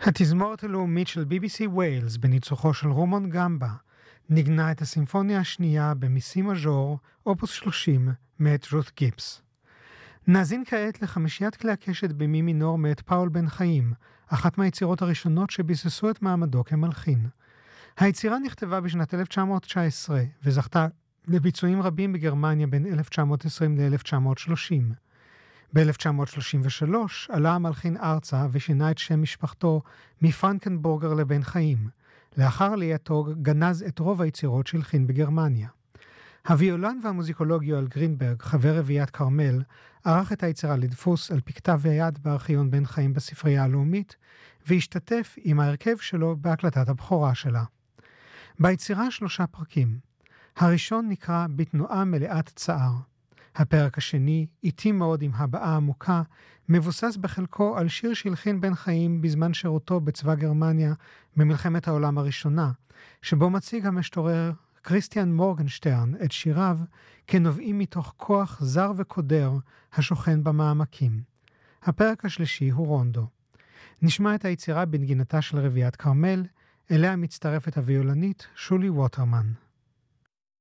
התזמורת הלאומית של BBC ווילס בניצוחו של רומון גמבה ניגנה את הסימפוניה השנייה במיסי מז'ור, אופוס 30, מאת רות גיבס. נאזין כעת לחמישיית כלי הקשת במי מינור מאת פאול בן חיים, אחת מהיצירות הראשונות שביססו את מעמדו כמלחין. היצירה נכתבה בשנת 1919 וזכתה לביצועים רבים בגרמניה בין 1920 ל-1930. ב-1933 עלה המלחין ארצה ושינה את שם משפחתו מפרנקנבורגר לבן חיים. לאחר עלייתו גנז את רוב היצירות שהלחין בגרמניה. הוויולן והמוזיקולוג יואל גרינברג, חבר רביעיית כרמל, ערך את היצירה לדפוס על פי כתב היד בארכיון בן חיים בספרייה הלאומית, והשתתף עם ההרכב שלו בהקלטת הבכורה שלה. ביצירה 3 פרקים. הראשון נקרא בתנועה מלאת צער. הפרק השני, איטי מאוד עם הבעה עמוקה, מבוסס בחלקו על שיר שהלחין בן חיים בזמן שירותו בצבא גרמניה במלחמת העולם הראשונה, שבו מציג המשורר כריסטיאן מורגנשטרן את שיריו כנובעים מתוך כוח זר וקודר השוכן במעמקים. הפרק השלישי הוא רונדו. נשמע את היצירה בנגינתה של רביעיית כרמל, אליה מצטרפת הוויולנית שולי ווטרמן.